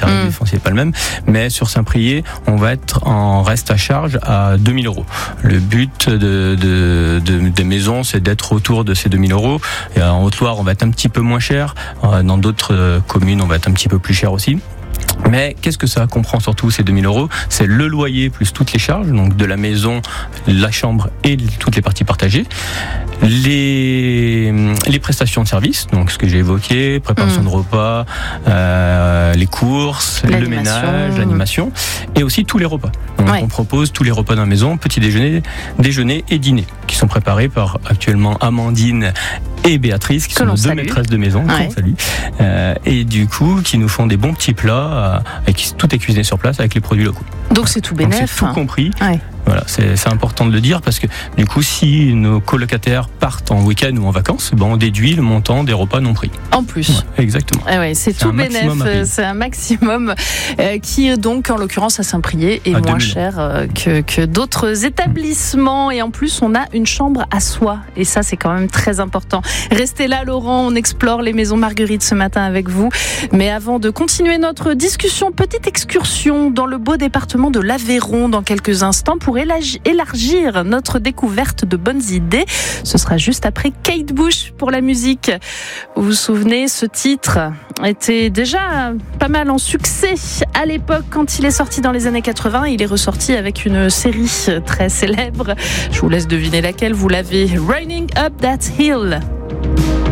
le foncier n'est pas le même. Mais sur Saint-Priest, on va être en reste à charge à 2 000 €. Le but des maisons, c'est d'être autour de ces 2 000 €. Et en Haute-Loire, on va être un petit peu moins cher. Dans d'autres communes, on va être un petit peu plus cher aussi. Mais qu'est-ce que ça comprend surtout, ces 2 000 €? C'est le loyer plus toutes les charges, donc de la maison, la chambre et toutes les parties partagées. Les prestations de services, donc ce que j'ai évoqué, préparation de repas, les courses, le ménage, l'animation, et aussi tous les repas. Donc on propose tous les repas dans la maison, petit déjeuner et dîner, qui sont préparés par actuellement Amandine et Béatrice, qui sont nos deux maîtresses de maison, qu'on salue, et du coup qui nous font des bons petits plats, et tout est cuisiné sur place avec les produits locaux. Donc c'est tout bénef. C'est tout compris. Voilà, c'est important de le dire parce que du coup, si nos colocataires partent en week-end ou en vacances, on déduit le montant des repas non pris. En plus. Exactement. C'est tout bénef, c'est un maximum qui donc en l'occurrence à Saint-Priest est moins cher que d'autres établissements, et en plus on a une chambre à soi, et ça c'est quand même très important. Restez là Laurent, on explore les maisons Marguerite ce matin avec vous, mais avant de continuer notre discussion, petite excursion dans le beau département de l'Aveyron dans quelques instants pour élargir notre découverte de bonnes idées. Ce sera juste après Kate Bush pour la musique. Vous vous souvenez, ce titre était déjà pas mal en succès à l'époque quand il est sorti dans les années 80. Il est ressorti avec une série très célèbre. Je vous laisse deviner laquelle, vous l'avez. Running Up That Hill.